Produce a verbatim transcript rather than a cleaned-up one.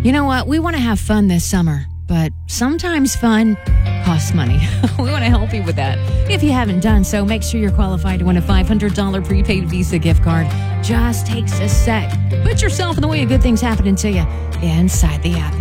You know what? We want to have fun this summer, but sometimes fun costs money. We want to help you with that. If you haven't done so, make sure you're qualified to win a five hundred dollars prepaid Visa gift card. Just takes a sec. Put yourself in the way of good things happening to you inside the app.